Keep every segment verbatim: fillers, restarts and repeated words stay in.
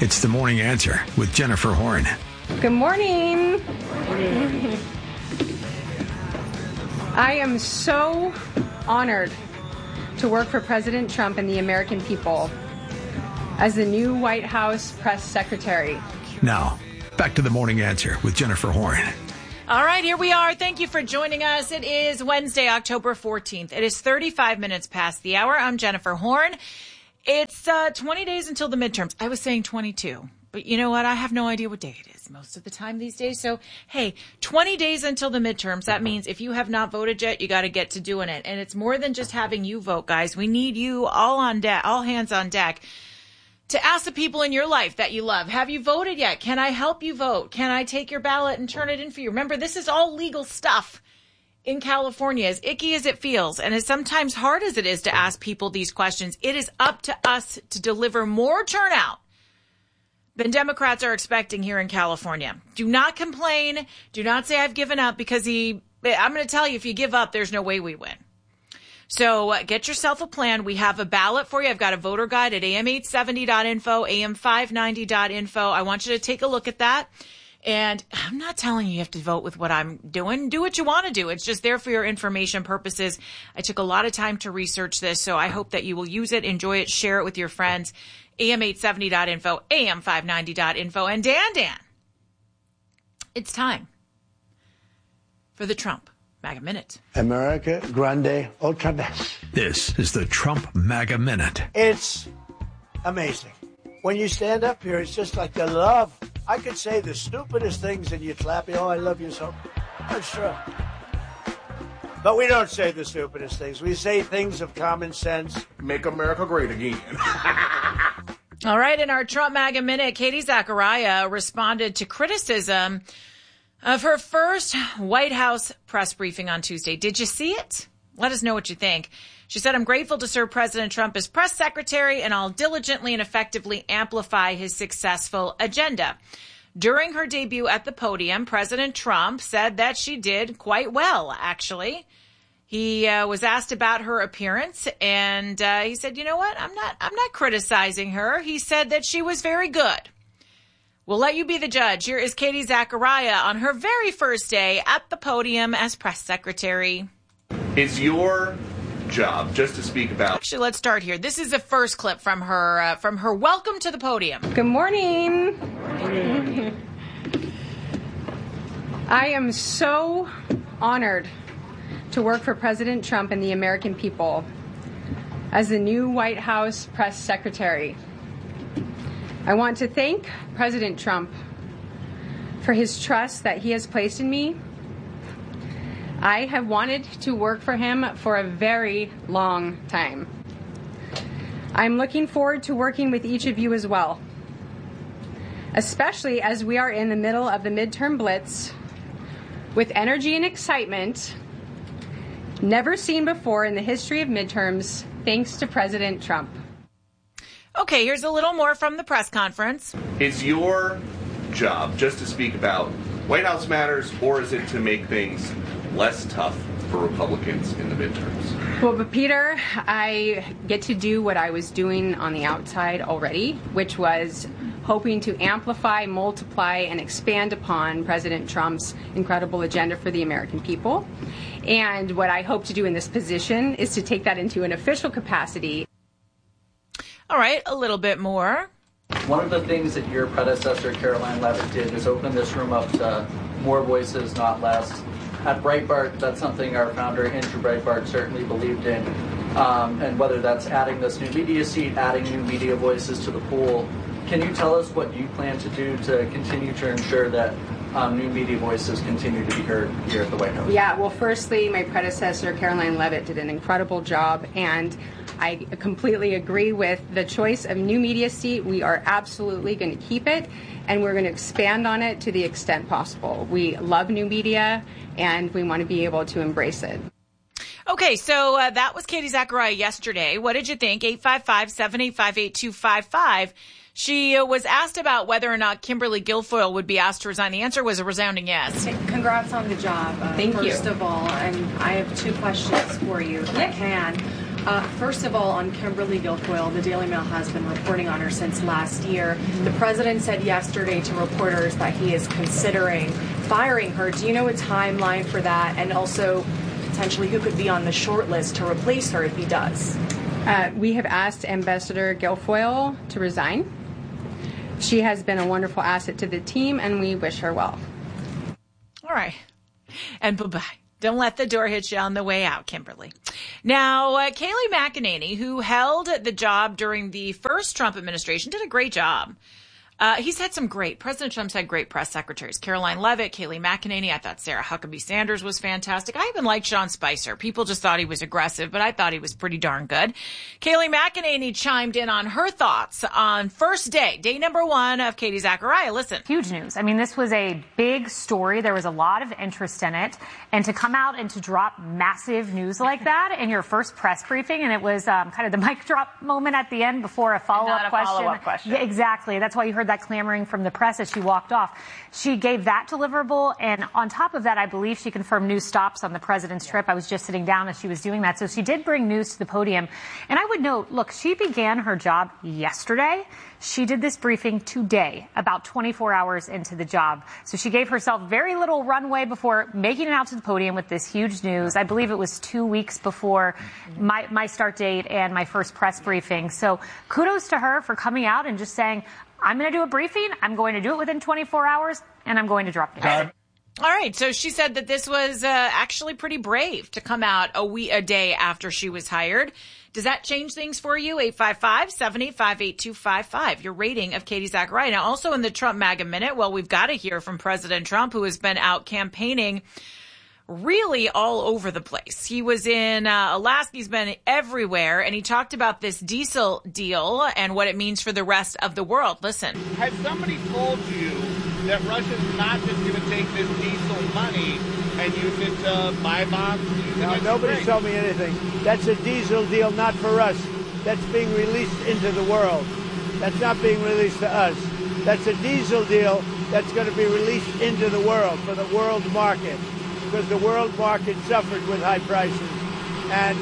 It's The Morning Answer with Jennifer Horn. Good morning. I am so honored to work for President Trump and the American people as the new White House press secretary. Now, back to The Morning Answer with Jennifer Horn. All right, here we are. Thank you for joining us. It is Wednesday, October fourteenth. It is thirty-five minutes past the hour. I'm Jennifer Horn. It's uh, twenty days until the midterms. I was saying twenty-two, but you know what? I have no idea what day it is most of the time these days. So, hey, twenty days until the midterms. That means if you have not voted yet, you got to get to doing it. And it's more than just having you vote, guys. We need you all on deck, all hands on deck, to ask the people in your life that you love, have you voted yet? Can I help you vote? Can I take your ballot and turn it in for you? Remember, this is all legal stuff in California, as icky as it feels, and as sometimes hard as it is to ask people these questions. It is up to us to deliver more turnout than Democrats are expecting here in California. Do not complain. Do not say I've given up, because he, I'm going to tell you, if you give up, there's no way we win. So uh, get yourself a plan. We have a ballot for you. I've got a voter guide at A M eight seventy dot info, A M five ninety dot info. I want you to take a look at that. And I'm not telling you you have to vote with what I'm doing. Do what you want to do. It's just there for your information purposes. I took a lot of time to research this, so I hope that you will use it, enjoy it, share it with your friends. A M eight seventy dot info, A M five ninety dot info. And Dan, Dan, it's time for the Trump MAGA Minute. America Grande Otra Vez. This is the Trump MAGA Minute. It's amazing. When you stand up here, it's just like the love. I could say the stupidest things and you'd clap me. Oh, I love you so. That's true. But we don't say the stupidest things. We say things of common sense. Make America great again. All right, in our Trump MAGA Minute, Katie Zachariah responded to criticism of her first White House press briefing on Tuesday. Did you see it? Let us know what you think. She said, I'm grateful to serve President Trump as press secretary, and I'll diligently and effectively amplify his successful agenda. During her debut at the podium, President Trump said that she did quite well, actually. He uh, was asked about her appearance, and uh, he said, you know what? I'm not, I'm not criticizing her. He said that she was very good. We'll let you be the judge. Here is Katie Zachariah on her very first day at the podium as press secretary. It's your job just to speak about. Actually, let's start here. This is the first clip from her uh, from her welcome to the podium. Good morning. I am so honored to work for President Trump and the American people as the new White House press secretary. I want to thank President Trump for his trust that he has placed in me. I have wanted to work for him for a very long time. I'm looking forward to working with each of you as well, especially as we are in the middle of the midterm blitz with energy and excitement never seen before in the history of midterms, thanks to President Trump. Okay, here's a little more from the press conference. It's your job just to speak about White House matters, or is it to make things less tough for Republicans in the midterms? Well, but Peter, I get to do what I was doing on the outside already, which was hoping to amplify, multiply, and expand upon President Trump's incredible agenda for the American people. And what I hope to do in this position is to take that into an official capacity. All right, a little bit more. One of the things that your predecessor, Caroline Leavitt, did is open this room up to more voices, not less. At Breitbart, that's something our founder, Andrew Breitbart, certainly believed in. Um, and whether that's adding this new media seat, adding new media voices to the pool, can you tell us what you plan to do to continue to ensure that um, new media voices continue to be heard here at the White House? Yeah, well, firstly, my predecessor, Caroline Leavitt, did an incredible job, and I completely agree with the choice of new media seat. We are absolutely going to keep it, and we're going to expand on it to the extent possible. We love new media, and we want to be able to embrace it. Okay, so uh, that was Katie Zachariah yesterday. What did you think? eight five five, seven eight five, eight two five five. She uh, was asked about whether or not Kimberly Guilfoyle would be asked to resign. The answer was a resounding yes. Congrats on the job. Uh, Thank first you. First of all, and I have two questions for you, if I can. Uh, first of all, on Kimberly Guilfoyle, the Daily Mail has been reporting on her since last year. The president said yesterday to reporters that he is considering firing her. Do you know a timeline for that? And also, potentially, who could be on the short list to replace her if he does? Uh, we have asked Ambassador Guilfoyle to resign. She has been a wonderful asset to the team, and we wish her well. All right. And bye-bye. Don't let the door hit you on the way out, Kimberly. Now, uh, Kayleigh McEnany, who held the job during the first Trump administration, did a great job. Uh, he's had some great, President Trump's had great press secretaries. Caroline Leavitt, Kayleigh McEnany. I thought Sarah Huckabee Sanders was fantastic. I even liked Sean Spicer. People just thought he was aggressive, but I thought he was pretty darn good. Kayleigh McEnany chimed in on her thoughts on first day, day number one of Katie Zachariah. Listen. Huge news. I mean, this was a big story. There was a lot of interest in it. And to come out and to drop massive news like that in your first press briefing, and it was um, kind of the mic drop moment at the end before a follow-up question. Follow-up question. Yeah, exactly. That's why you heard that clamoring from the press as she walked off. She gave that deliverable, and on top of that, I believe she confirmed new stops on the president's trip. I was just sitting down as she was doing that. So she did bring news to the podium. And I would note, look, she began her job yesterday. She did this briefing today, about twenty-four hours into the job. So she gave herself very little runway before making it out to the podium with this huge news. I believe it was two weeks before my, my start date and my first press briefing. So kudos to her for coming out and just saying, I'm going to do a briefing, I'm going to do it within twenty-four hours, and I'm going to drop news. All right. So she said that this was uh, actually pretty brave to come out a week, a day after she was hired. Does that change things for you? eight five five, seven eight five, eight two five five, your rating of Katie Zachariah. Now, also in the Trump MAGA Minute, well, we've got to hear from President Trump, who has been out campaigning really all over the place. He was in uh, Alaska. He's been everywhere. And he talked about this diesel deal and what it means for the rest of the world. Listen. Has somebody told you that Russia's not just going to take this diesel money and use it to buy bombs? No, nobody's told me anything. That's a diesel deal, not for us. That's being released into the world. That's not being released to us. That's a diesel deal that's going to be released into the world for the world market, because the world market suffered with high prices. And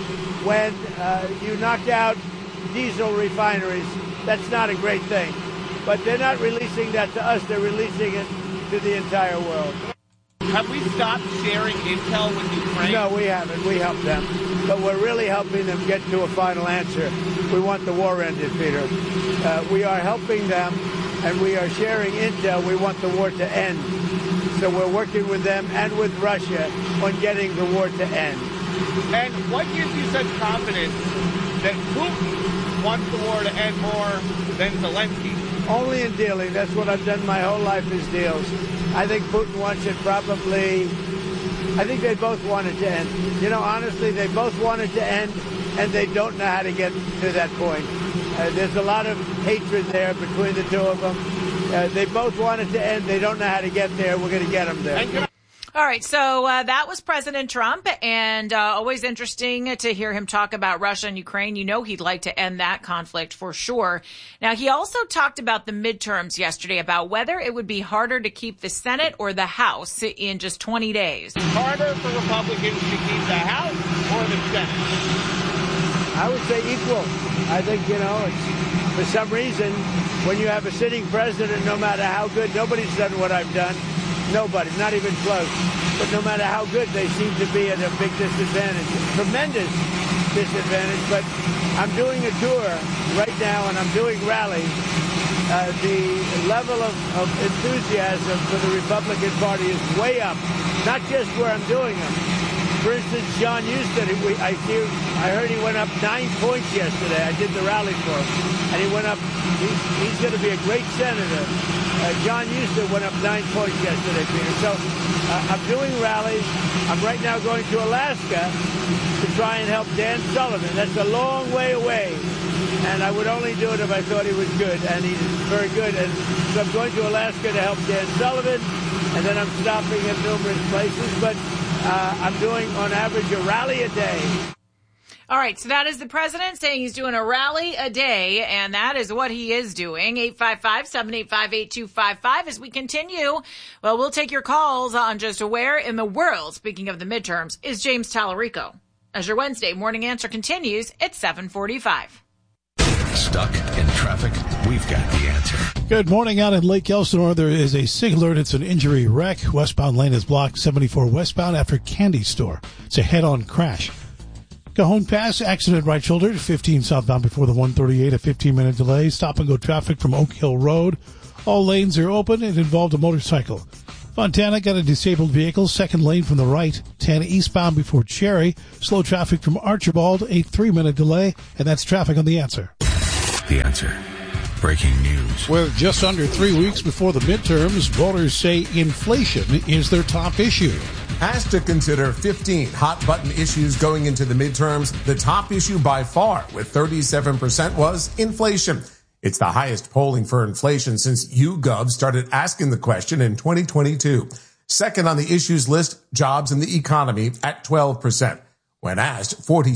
when uh, you knock out diesel refineries, that's not a great thing. But they're not releasing that to us. They're releasing it to the entire world. Have we stopped sharing intel with Ukraine? No, we haven't. We helped them. But we're really helping them get to a final answer. We want the war ended, Peter. Uh, we are helping them, and we are sharing intel. We want the war to end. So we're working with them and with Russia on getting the war to end. And what gives you such confidence that Putin wants the war to end more than Zelensky? Only in dealing. That's what I've done my whole life, is deals. I think Putin wants it probably, I think they both want it to end. You know, honestly, they both want it to end, and they don't know how to get to that point. Uh, there's a lot of hatred there between the two of them. Uh, they both want it to end. They don't know how to get there. We're going to get them there. All right. So uh, that was President Trump, and uh, always interesting to hear him talk about Russia and Ukraine. You know, he'd like to end that conflict for sure. Now, he also talked about the midterms yesterday, about whether it would be harder to keep the Senate or the House in just twenty days. Harder for Republicans to keep the House or the Senate? I would say equal. I think, you know, it's, for some reason, when you have a sitting president, no matter how good, nobody's done what I've done. Nobody, not even close. But no matter how good, they seem to be at a big disadvantage, tremendous disadvantage. But I'm doing a tour right now, and I'm doing rallies. Uh, the level of, of enthusiasm for the Republican Party is way up, not just where I'm doing them. For instance, John Huston, we, I, hear, I heard he went up nine points yesterday. I did the rally for him. And he went up, he's, he's going to be a great senator. Uh, John Huston went up nine points yesterday, Peter. So uh, I'm doing rallies. I'm right now going to Alaska to try and help Dan Sullivan. That's a long way away. And I would only do it if I thought he was good. And he's very good. And so I'm going to Alaska to help Dan Sullivan. And then I'm stopping at numerous places. But uh, I'm doing, on average, a rally a day. All right, so that is the president saying he's doing a rally a day, and that is what he is doing. eight five five, seven eight five, eight two five five. As we continue, well, we'll take your calls on just where in the world, speaking of the midterms, is James Tallarico. as your Wednesday morning answer continues at seven forty-five. Stuck in traffic? We've got the answer. Good morning. Out in Lake Elsinore, there is a SIG alert. It's an injury wreck. Westbound lane is blocked, seventy-four westbound after Candy Store. It's a head-on crash. Cajon Pass, accident right shoulder, fifteen southbound before the one thirty-eight, a fifteen-minute delay. Stop-and-go traffic from Oak Hill Road. All lanes are open. It involved a motorcycle. Fontana got a disabled vehicle, second lane from the right. ten eastbound before Cherry. Slow traffic from Archibald, a three-minute delay. And that's traffic on The Answer. The Answer. Breaking news. With just under three weeks before the midterms, voters say inflation is their top issue. Asked to consider fifteen hot-button issues going into the midterms, the top issue by far, with thirty-seven percent, was inflation. It's the highest polling for inflation since YouGov started asking the question in twenty twenty-two. Second on the issues list, jobs and the economy at twelve percent. When asked, forty